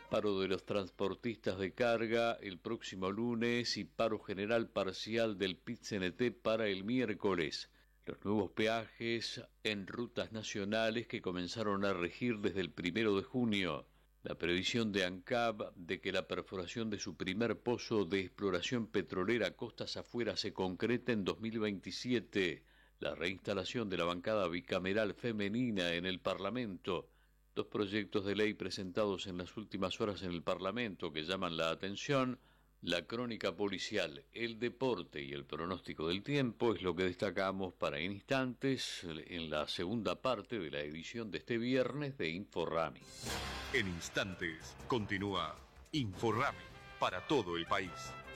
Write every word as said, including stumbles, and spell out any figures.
Paro de los transportistas de carga el próximo lunes y paro general parcial del P I T C N T para el miércoles. Los nuevos peajes en rutas nacionales que comenzaron a regir desde el primero de junio. La previsión de ANCAP de que la perforación de su primer pozo de exploración petrolera costas afuera se concrete en dos mil veintisiete. La reinstalación de la bancada bicameral femenina en el Parlamento. Dos proyectos de ley presentados en las últimas horas en el Parlamento que llaman la atención. La crónica policial, el deporte y el pronóstico del tiempo es lo que destacamos para instantes en la segunda parte de la edición de este viernes de Inforrami. En instantes continúa Inforrami para todo el país.